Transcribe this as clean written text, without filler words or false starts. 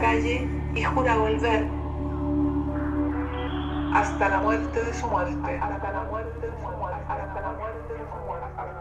calle y jura volver hasta la muerte de su muerte. Hasta la muerte de su muerte. Hasta la muerte de su muerte.